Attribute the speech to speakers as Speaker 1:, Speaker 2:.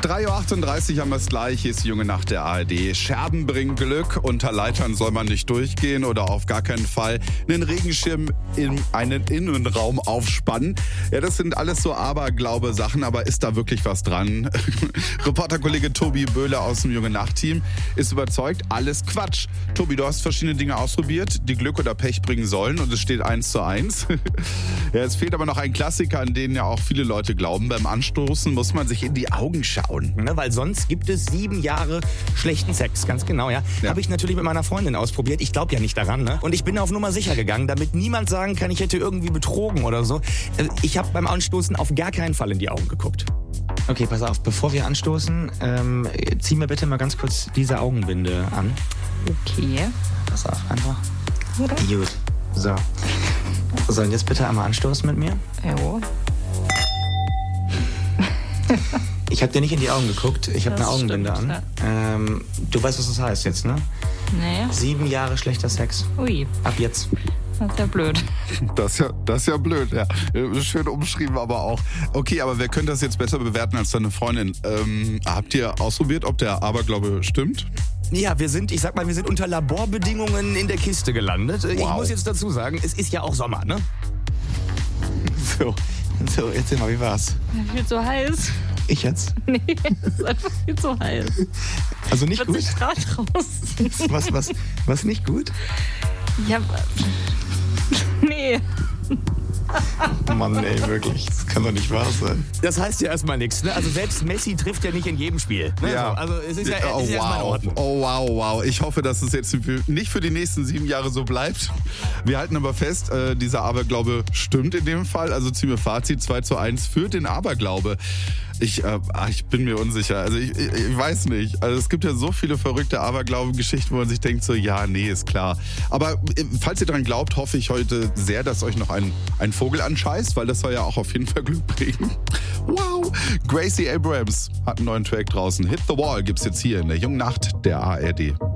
Speaker 1: 3.38 Uhr haben wir es gleich, hier ist die junge Nacht der ARD. Scherben bringen Glück, unter Leitern soll man nicht durchgehen oder auf gar keinen Fall einen Regenschirm in einen Innenraum aufspannen. Ja, das sind alles so Aberglaube-Sachen, aber ist da wirklich was dran? Reporterkollege Tobi Böhler aus dem junge Nacht-Team ist überzeugt, alles Quatsch. Tobi, du hast verschiedene Dinge ausprobiert, die Glück oder Pech bringen sollen und es steht 1:1. Ja, es fehlt aber noch ein Klassiker, an den ja auch viele Leute glauben. Beim Anstoßen muss man sich in die Augen schauen.
Speaker 2: Ne, weil sonst gibt es 7 Jahre schlechten Sex, ganz genau, ja. Habe ich natürlich mit meiner Freundin ausprobiert. Ich glaube ja nicht daran, ne? Und ich bin auf Nummer sicher gegangen, damit niemand sagen kann, ich hätte irgendwie betrogen oder so. Ich habe beim Anstoßen auf gar keinen Fall in die Augen geguckt.
Speaker 3: Okay, pass auf, bevor wir anstoßen, zieh mir bitte mal ganz kurz diese Augenbinde an.
Speaker 4: Okay.
Speaker 3: Pass auf, einfach.
Speaker 4: Oder?
Speaker 3: Gut. So. So, und jetzt bitte einmal anstoßen mit mir.
Speaker 4: Jo.
Speaker 3: Ich habe dir nicht in die Augen geguckt, ich habe eine Augenbinde
Speaker 4: stimmt,
Speaker 3: an. Du weißt, was das heißt jetzt, ne?
Speaker 4: Nee.
Speaker 3: 7 Jahre schlechter Sex.
Speaker 4: Ui,
Speaker 3: Ab jetzt.
Speaker 4: das ist ja blöd.
Speaker 1: Das ist ja blöd, ja. Schön umschrieben, aber auch. Okay, aber wer könnte das jetzt besser bewerten als deine Freundin? Habt ihr ausprobiert, ob der Aberglaube stimmt?
Speaker 2: Ja, wir sind unter Laborbedingungen in der Kiste gelandet. Ich muss jetzt dazu sagen, es ist ja auch Sommer, ne?
Speaker 3: So, erzähl mal, wie war's?
Speaker 4: Viel zu heiß.
Speaker 3: Ich jetzt?
Speaker 4: Nee, es ist einfach viel zu heiß.
Speaker 3: Also nicht gut?
Speaker 4: 40 Grad draußen.
Speaker 3: Was nicht gut?
Speaker 4: Ja, nee.
Speaker 3: Mann, ey, wirklich. Das kann doch nicht wahr sein.
Speaker 2: Das heißt ja erstmal nichts, ne? Also selbst Messi trifft ja nicht in jedem Spiel. Ne?
Speaker 1: Ja.
Speaker 2: So, also es ist ja, es ist ja erstmal in Ordnung.
Speaker 1: Oh, wow. Ich hoffe, dass es jetzt nicht für die nächsten 7 Jahre so bleibt. Wir halten aber fest, dieser Aberglaube stimmt in dem Fall. Also ziehen wir Fazit 2:1 für den Aberglaube. Ich bin mir unsicher. Also ich weiß nicht. Also es gibt ja so viele verrückte Aberglauben-Geschichten, wo man sich denkt so, ja, nee, ist klar. Aber falls ihr dran glaubt, hoffe ich heute sehr, dass euch noch ein Vogel anscheißt, weil das soll ja auch auf jeden Fall Glück bringen. Wow! Gracie Abrams hat einen neuen Track draußen. Hit the Wall gibt's jetzt hier in der jungen Nacht der ARD.